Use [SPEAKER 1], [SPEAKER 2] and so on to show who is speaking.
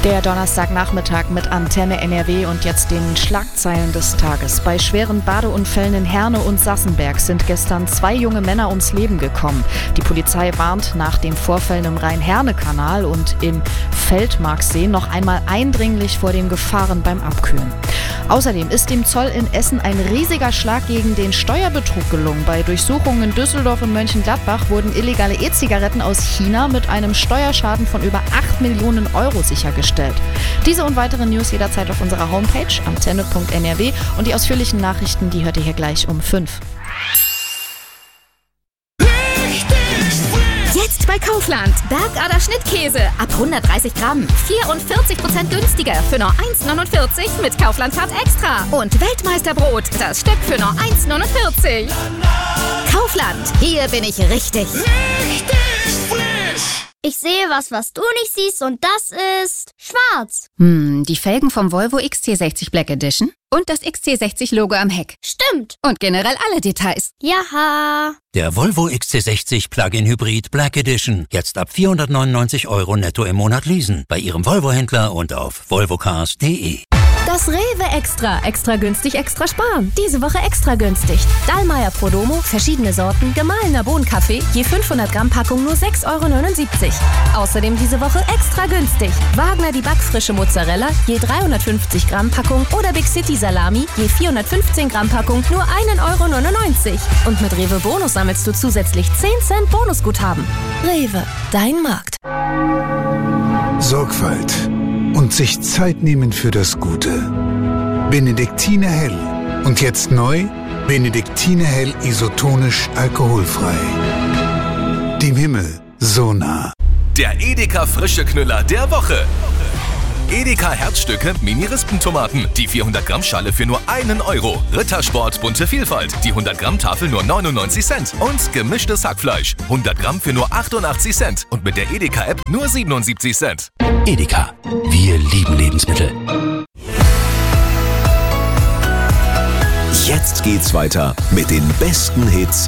[SPEAKER 1] Der Donnerstagnachmittag mit Antenne NRW und jetzt den Schlagzeilen des Tages. Bei schweren Badeunfällen in Herne und Sassenberg sind gestern 2 junge Männer ums Leben gekommen. Die Polizei warnt nach den Vorfällen im Rhein-Herne-Kanal und im Feldmarksee noch einmal eindringlich vor den Gefahren beim Abkühlen. Außerdem ist dem Zoll in Essen ein riesiger Schlag gegen den Steuerbetrug gelungen. Bei Durchsuchungen in Düsseldorf und Mönchengladbach wurden illegale E-Zigaretten aus China mit einem Steuerschaden von über 8 Millionen Euro sichergestellt. Diese und weitere News jederzeit auf unserer Homepage antenne.nrw und die ausführlichen Nachrichten, die hört ihr hier gleich um 5.
[SPEAKER 2] Jetzt bei Kaufland. Bergader Schnittkäse ab 130 Gramm. 44% günstiger für nur 1,49 mit Kaufland Card Extra. Und Weltmeisterbrot, das Stück für nur 1,49. Kaufland, hier bin ich richtig.
[SPEAKER 3] Ich sehe was du nicht siehst und das ist schwarz.
[SPEAKER 4] Die Felgen vom Volvo XC60 Black Edition und das XC60-Logo am Heck.
[SPEAKER 3] Stimmt.
[SPEAKER 4] Und generell alle Details.
[SPEAKER 3] Jaha.
[SPEAKER 5] Der Volvo XC60 Plug-in Hybrid Black Edition. Jetzt ab 499 € netto im Monat leasen. Bei Ihrem Volvo-Händler und auf volvocars.de.
[SPEAKER 2] Das Rewe Extra. Extra günstig, extra sparen. Diese Woche extra günstig. Dallmayr Prodomo, verschiedene Sorten, gemahlener Bohnenkaffee, je 500 Gramm Packung nur 6,79 €. Außerdem diese Woche extra günstig. Wagner die backfrische Mozzarella, je 350 Gramm Packung oder Big City Salami, je 415 Gramm Packung nur 1,99 €. Und mit Rewe Bonus sammelst du zusätzlich 10 Cent Bonusguthaben. Rewe, dein Markt.
[SPEAKER 6] Sorgfalt und sich Zeit nehmen für das Gute. Benediktiner Hell. Und jetzt neu, Benediktiner Hell isotonisch alkoholfrei. Dem Himmel so nah.
[SPEAKER 7] Der Edeka frische Knüller der Woche. Edeka Herzstücke Mini-Rispentomaten. Die 400 Gramm Schale für nur 1 €. Rittersport bunte Vielfalt. Die 100 Gramm Tafel nur 99 Cent. Und gemischtes Hackfleisch. 100 Gramm für nur 88 Cent. Und mit der Edeka App nur 77 Cent.
[SPEAKER 5] Edeka. Wir lieben Lebensmittel.
[SPEAKER 8] Jetzt geht's weiter mit den besten Hits